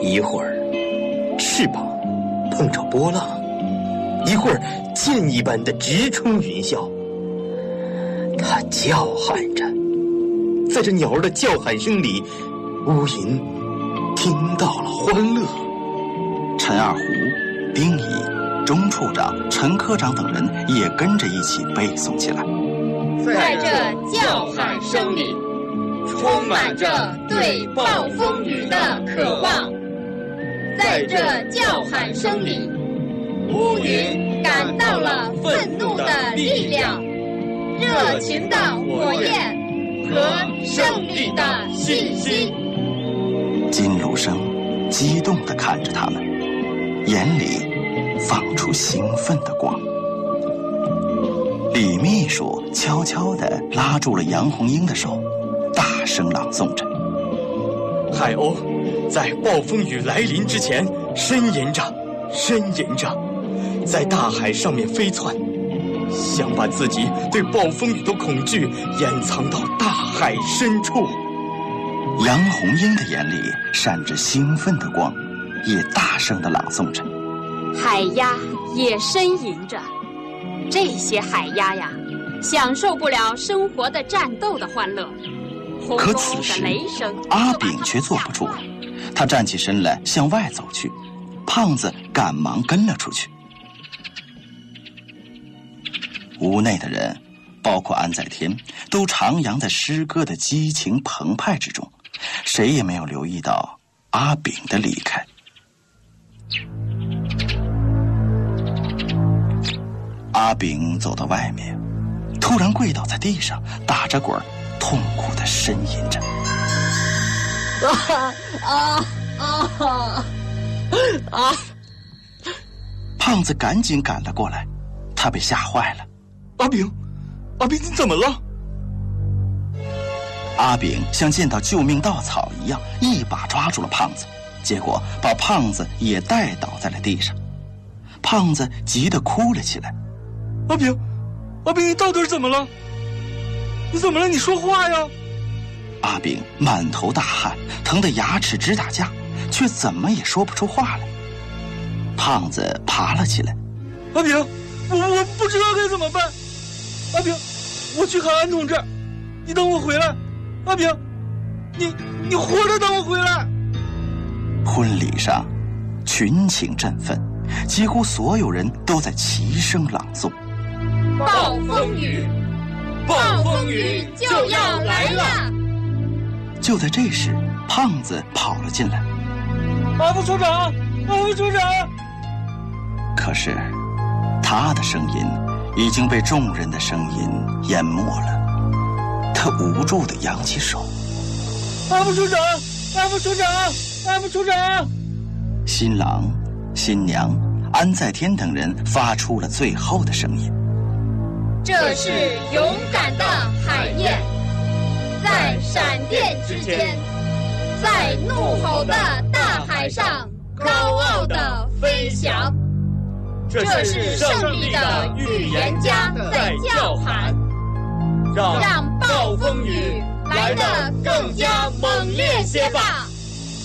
一会儿翅膀碰着波浪，一会儿箭一般的直冲云霄。它叫喊着，在这鸟儿的叫喊声里，乌云听到了欢乐。 陈二胡、丁乙、钟处长、陈科长等人也跟着一起背诵起来。 在这叫喊声里，充满着对暴风雨的渴望。在这叫喊声里，乌云感到了愤怒的力量、热情的火焰和胜利的信心。 金如生激动地看着他们，眼里放出兴奋的光。李秘书悄悄地拉住了杨红英的手，大声朗诵着： 海鸥在暴风雨来临之前呻吟着，呻吟着，在大海上面飞窜，想把自己对暴风雨的恐惧掩藏到大海深处。 杨红英的眼里闪着兴奋的光，也大声地朗诵着： 海鸭也呻吟着，这些海鸭呀，享受不了生活的战斗的欢乐。 可此时阿炳却坐不住了，他站起身来向外走去，胖子赶忙跟了出去。屋内的人，包括安在天，都徜徉在诗歌的激情澎湃之中，谁也没有留意到阿炳的离开。阿炳走到外面，突然跪倒在地上，打着滚，痛苦地呻吟着。胖子赶紧赶了过来，他被吓坏了。 阿炳，你怎么了？ 阿炳像见到救命稻草一样，一把抓住了胖子，结果把胖子也带倒在了地上。胖子急得哭了起来。 阿炳，你到底怎么了？你怎么了？你说话呀！ 阿炳满头大汗，疼得牙齿直打架，却怎么也说不出话来。胖子爬了起来。 阿炳，我不知道该怎么办。阿炳，我去喊安同志，你等我回来。阿炳，你活着等我回来。 婚礼上群情振奋，几乎所有人都在齐声朗诵： 暴风雨就要来了！ 就在这时，胖子跑了进来。 阿副处长！ 可是他的声音已经被众人的声音淹没了。他无助地扬起手。 阿副处长！ 新郎、新娘、安在天等人发出了最后的声音。 这是勇敢的海燕，在闪电之间，在怒吼的大海上高傲地飞翔。这是胜利的预言家在叫喊，让暴风雨来得更加猛烈些吧。